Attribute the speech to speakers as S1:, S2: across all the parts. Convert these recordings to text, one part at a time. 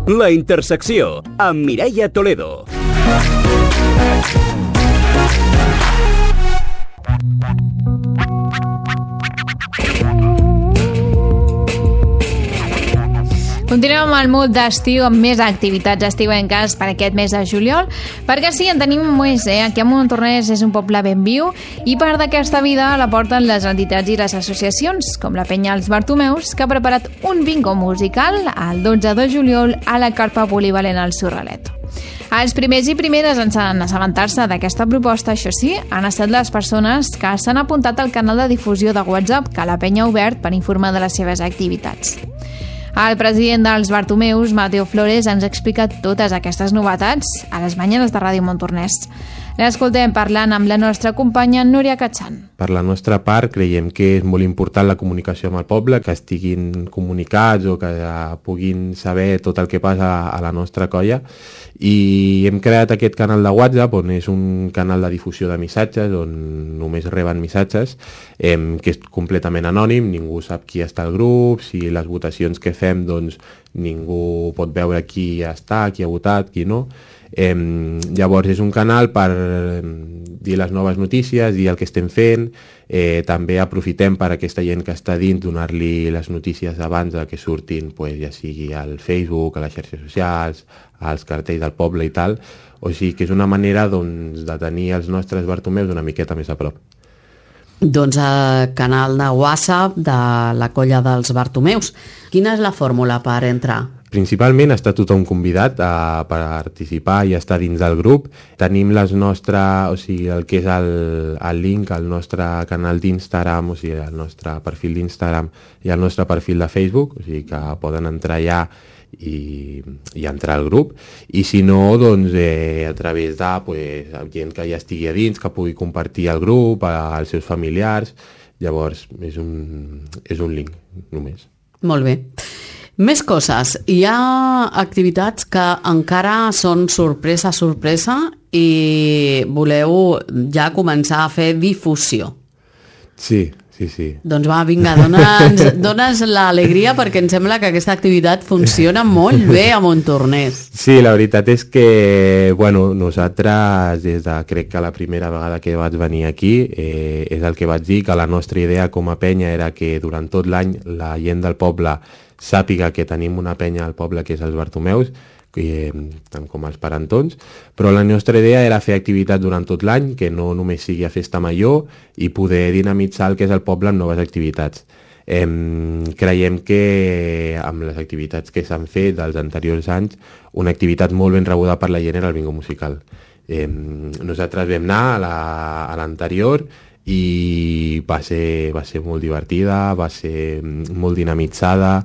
S1: La Intersecció, amb Mireia Toledo.
S2: Continuem amb el mood d'estiu, amb més activitats estiuenques per aquest mes de juliol, perquè sí, en tenim més, Aquí a Montornès és un poble ben viu i part d'aquesta vida la porten les entitats i les associacions, com la Penya Els Bartomeus, que ha preparat un bingo musical el 12 de juliol a la carpa polivalent al Sorralet. Els primers i primeres en assabentar-se d'aquesta proposta, això sí, han estat les persones que s'han apuntat al canal de difusió de WhatsApp que la Penya ha obert per informar de les seves activitats. El president dels Bartomeus, Mateo Flores, ens ha explicat totes aquestes novetats a les mañanes de Ràdio Montornès. L'escoltem parlant amb la nostra companya Núria Catxan.
S3: Per la nostra part, creiem que és molt important la comunicació amb el poble, que estiguin comunicats o que puguin saber tot el que passa a la nostra colla. I hem creat aquest canal de WhatsApp, on és un canal de difusió de missatges, on només reben missatges, que és completament anònim, ningú sap qui està al grup, si les votacions que fem, doncs ningú pot veure qui està, qui ha votat, qui no. Llavors és un canal per dir les noves notícies, dir el que estem fent, també aprofitem per aquesta gent que està dins donar-li les notícies abans de que surtin, ja sigui al Facebook, a les xarxes socials, als cartells del poble i tal, o sigui que és una manera de tenir els nostres Bartomeus una miqueta més a prop.
S4: Doncs el canal de WhatsApp de la colla dels Bartomeus. Quina és la fórmula per entrar?
S3: Principalment està tothom convidat a participar i estar dins del grup. Tenim el que és el link al nostre canal d'Instagram, o sigui, el nostre perfil d'Instagram i el nostre perfil de Facebook, o sigui que poden entrar allà i entrar al grup. I si no, doncs a través de gent que ja estigui a dins, que pugui compartir el grup als seus familiars. Llavors és un link només.
S4: Molt bé. Més coses. Hi ha activitats que encara són sorpresa i voleu ja començar a fer difusió.
S3: Sí.
S4: Doncs va, vinga, dones l'alegria perquè em sembla que aquesta activitat funciona molt bé a Montornès.
S3: Sí, la veritat és que, nosaltres, crec que la primera vegada que vaig venir aquí, és el que vaig dir, que la nostra idea com a penya era que durant tot l'any la gent del poble sàpiga que tenim una penya al poble que és els Bartomeus, tant com els parentons, però la nostra idea era fer activitat durant tot l'any, que no només sigui a Festa Major, i poder dinamitzar el que és el poble amb noves activitats. Creiem que amb les activitats que s'han fet dels anteriors anys, una activitat molt ben rebuda per la gent era el bingo musical. Nosaltres vam anar a l'anterior i va ser molt divertida, va ser molt dinamitzada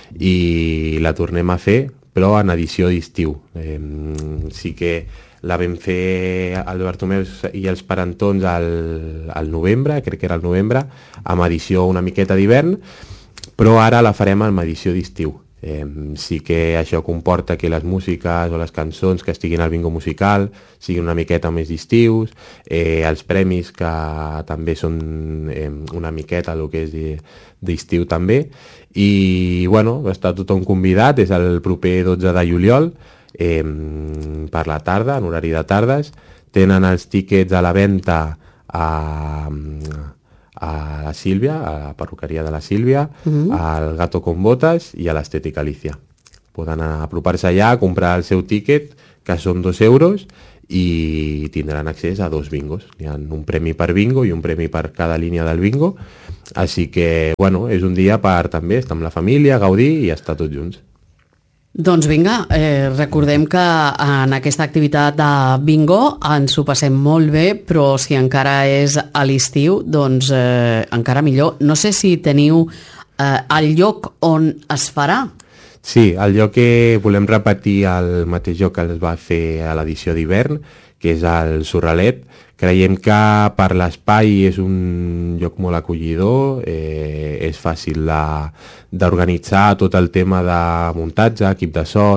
S3: i la tornem a fer, però en edició d'estiu. Sí que la vam fer als Bartomeus i els parentons al novembre, crec que era el novembre, amb edició una miqueta d'hivern, però ara la farem amb edició d'estiu. Sí que això comporta que les músiques o les cançons que estiguin al bingo musical siguin una miqueta més d'estius, els premis que també són una miqueta el que és d'estiu també, i està tothom convidat, és el proper 12 de juliol per la tarda, en horari de tardes. Tenen els tíquets a la venda a la Sílvia, a la perruqueria de la Sílvia, al Gato con Botas i a l'Estètica Alicia. Poden apropar-se allà, comprar el seu tíquet, que són 2 euros, i tindran accés a 2 bingos. Hi ha un premi per bingo i un premi per cada línia del bingo. Així que, és un dia per també estar amb la família, gaudir i estar tots junts.
S4: Doncs vinga, recordem que en aquesta activitat de bingo ens ho passem molt bé, però si encara és a l'estiu, doncs encara millor. No sé si teniu el lloc on es farà.
S3: Sí, el lloc que volem repetir el mateix lloc que es va fer a l'edició d'hivern, que és el Sorralet. Creiem que per l'espai és un lloc molt acollidor, és fàcil d'organitzar tot el tema de muntatge, equip de so.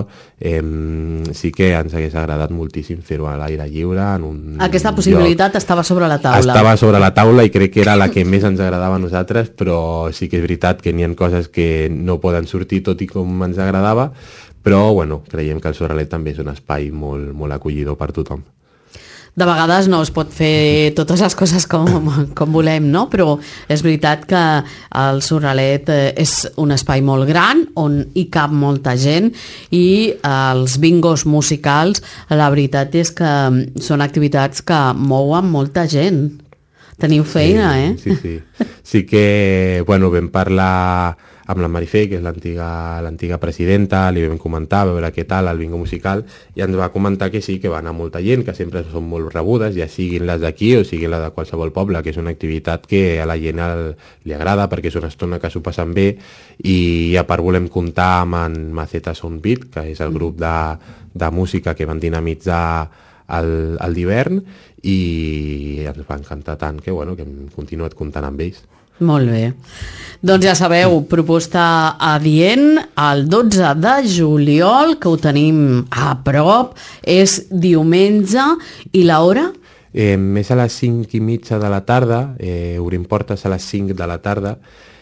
S3: Sí que ens hagués agradat moltíssim fer-ho a l'aire lliure.
S4: Aquesta possibilitat estava sobre la taula.
S3: Estava sobre la taula i crec que era la que més ens agradava a nosaltres, però sí que és veritat que n'hi ha coses que no poden sortir tot i com ens agradava, però bueno, creiem que el Sorralet també és un espai molt, molt acollidor per tothom.
S4: De vegades no es pot fer totes les coses com volem, no? Però és veritat que el Sorralet és un espai molt gran on hi cap molta gent i els bingos musicals, la veritat és que són activitats que mouen molta gent. Teniu feina,
S3: sí, Sí. Sí que, bueno, vam parlar amb la Marifé, que és l'antiga presidenta, li vam comentar, a veure què tal el bingo musical, i ens va comentar que sí, que va anar molta gent, que sempre són molt rebudes, ja siguin les d'aquí o siguin les de qualsevol poble, que és una activitat que a la gent li agrada, perquè és una estona que s'ho passen bé, i a part volem comptar amb en Maceta Soundbeat, que és el grup de música que van dinamitzar el d'hivern, i ens va encantar tant que, bueno, que hem continuat comptant amb ells.
S4: Molt bé. Doncs ja sabeu, proposta adient el 12 de juliol, que ho tenim a prop, és diumenge, i l'hora?
S3: És a les 5:30 de la tarda, obrim portes a les 5 de la tarda,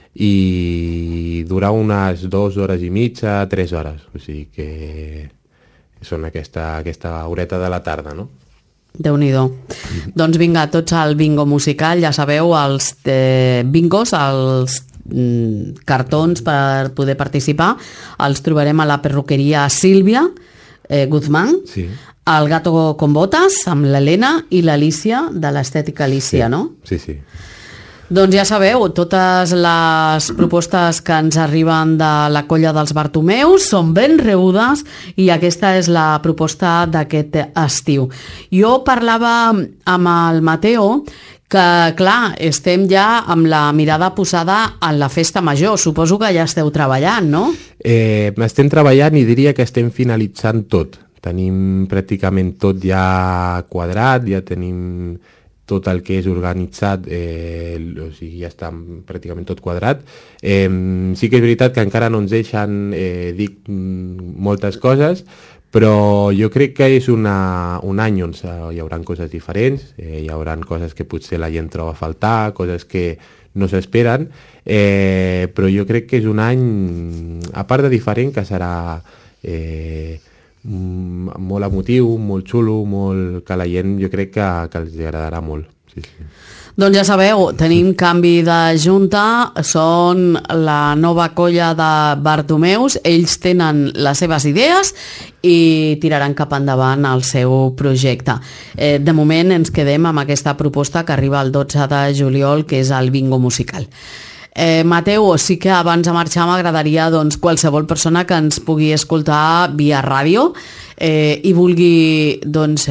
S3: i durarà unes 2 hores i mitja, 3 hores, o sigui que són aquesta horeta de la tarda, no?
S4: Déu-n'hi-do. Doncs vinga, tots al bingo musical, ja sabeu, els bingos, els cartons per poder participar, els trobarem a la perruqueria Sílvia Guzmán,
S3: sí.
S4: al Gato con Botas, amb l'Helena i l'Alicia, de l'Estètica Alicia,
S3: sí.
S4: No?
S3: Sí, sí.
S4: Doncs ja sabeu, totes les propostes que ens arriben de la colla dels Bartomeus són ben rebudes i aquesta és la proposta d'aquest estiu. Jo parlava amb el Mateo que, clar, estem ja amb la mirada posada en la festa major. Suposo que ja esteu treballant, no?
S3: Estem treballant i diria que estem finalitzant tot. Tenim pràcticament tot ja quadrat, ja tenim tot el que és organitzat, o sigui, ja està pràcticament tot quadrat. Sí que és veritat que encara no ens deixen dir moltes coses, però jo crec que és un any on hi haurà coses diferents, hi haurà coses que potser la gent troba a faltar, coses que no s'esperen, però jo crec que és un any, a part de diferent, que serà molt emotiu, molt xulo, que la gent jo crec que els agradarà molt. Sí, sí.
S4: Doncs ja sabeu, tenim canvi de junta, són la nova colla de Bartomeus, ells tenen les seves idees i tiraran cap endavant el seu projecte. De moment ens quedem amb aquesta proposta que arriba el 12 de juliol, que és el bingo musical. Mateu, sí que abans de marxar m'agradaria, doncs, qualsevol persona que ens pugui escoltar via ràdio i vulgui, doncs,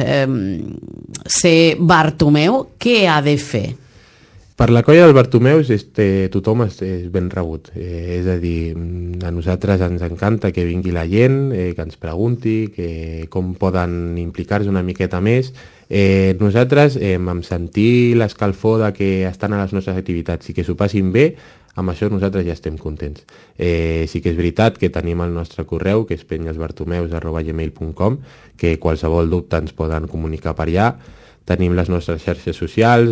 S4: ser Bartomeu, què ha de fer?
S3: Per la colla dels Bartomeus tothom és ben rebut, és a dir, a nosaltres ens encanta que vingui la gent, que ens pregunti com poden implicar-se una miqueta més. Nosaltres, amb sentir l'escalfor de que estan a les nostres activitats i que s'ho passin bé, amb això nosaltres ja estem contents. Sí que és veritat que tenim el nostre correu, que és penyasbartomeus@gmail.com, que qualsevol dubte ens poden comunicar per allà. Tenim les nostres xarxes socials,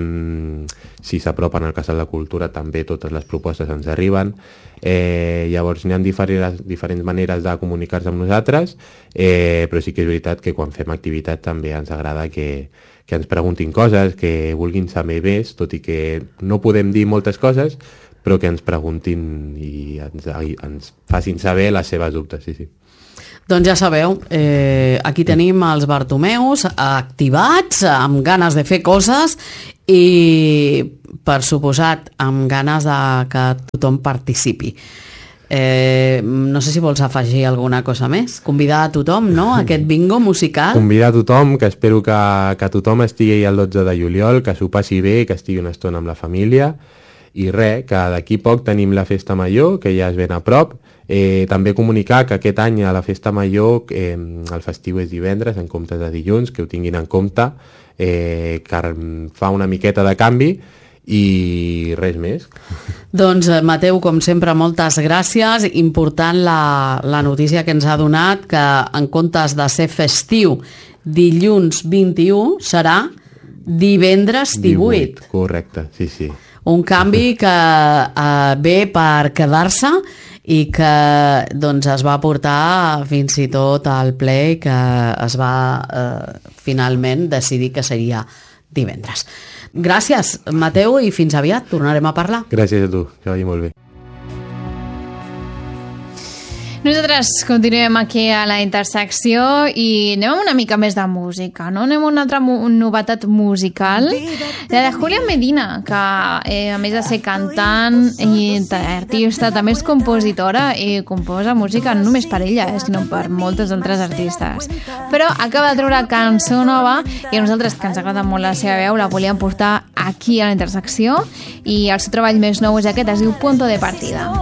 S3: si s'apropen al Casal de Cultura també totes les propostes ens arriben. Llavors n'hi ha diferents maneres de comunicar-se amb nosaltres, però sí que és veritat que quan fem activitat també ens agrada que ens preguntin coses, que vulguin saber més, tot i que no podem dir moltes coses, però que ens preguntin i ens facin saber les seves dubtes, sí.
S4: Doncs ja sabeu, aquí tenim els Bartomeus activats, amb ganes de fer coses i, per suposat, amb ganes de que tothom participi. No sé si vols afegir alguna cosa més. Convidar a tothom, no?, a aquest bingo musical.
S3: Convidar a tothom, que espero que tothom estigui el 12 de juliol, que s'ho passi bé, que estigui una estona amb la família. I res, que d'aquí poc tenim la Festa Major, que ja és ben a prop. També comunicar que aquest any a la Festa Major el festiu és divendres en comptes de dilluns, que ho tinguin en compte, que fa una miqueta de canvi i res més.
S4: Doncs Mateu, com sempre, moltes gràcies. Important la notícia que ens ha donat, que en comptes de ser festiu dilluns 21 serà divendres 18.
S3: Correcte, sí.
S4: Un canvi que ve per quedar-se i que doncs, es va portar fins i tot al ple i que es va finalment decidir que seria divendres. Gràcies, Mateu, i fins aviat, tornarem a parlar.
S3: Gràcies a tu, que vagi molt bé.
S2: Nosaltres continuem aquí a la intersecció i anem amb una mica més de música, no? Anem amb una altra novetat musical, la de Julia Medina, que a més de ser cantant i artista, també és compositora i composa música no només per ella, sinó per moltes altres artistes. Però acaba de treure cançó nova i a nosaltres, que ens agrada molt la seva veu, la volíem portar aquí a la intersecció i el seu treball més nou és aquest, es diu Punto de Partida.